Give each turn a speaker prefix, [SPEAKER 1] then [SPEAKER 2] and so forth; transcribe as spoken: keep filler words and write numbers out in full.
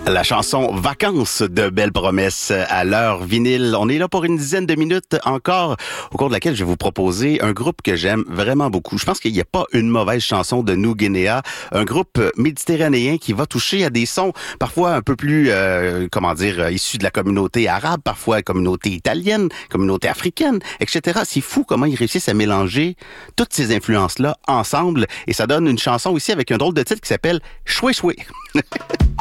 [SPEAKER 1] La chanson Vacances de Belle Promesse à l'heure vinyle. On est là pour une dizaine de minutes encore, au cours de laquelle je vais vous proposer un groupe que j'aime vraiment beaucoup. Je pense qu'il n'y a pas une mauvaise chanson de New Guinea, un groupe méditerranéen qui va toucher à des sons parfois un peu plus, euh, comment dire, issus de la communauté arabe, parfois la communauté italienne, communauté africaine, et cetera. C'est fou comment ils réussissent à mélanger toutes ces influences-là ensemble et ça donne une chanson ici avec un drôle de titre qui s'appelle Choué Choué.